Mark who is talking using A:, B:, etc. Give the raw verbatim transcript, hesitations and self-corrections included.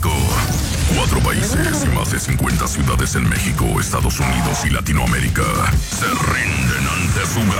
A: México. Cuatro países y más de cincuenta ciudades en México, Estados Unidos y Latinoamérica se rinden ante su